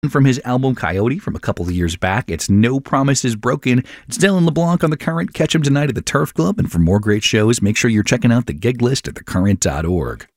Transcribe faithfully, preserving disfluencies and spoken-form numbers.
from his album Coyote from a couple of years back. It's No Promises Broken. It's Dylan LeBlanc on The Current. Catch him tonight at the Turf Club. And for more great shows, make sure you're checking out the gig list at the current dot org.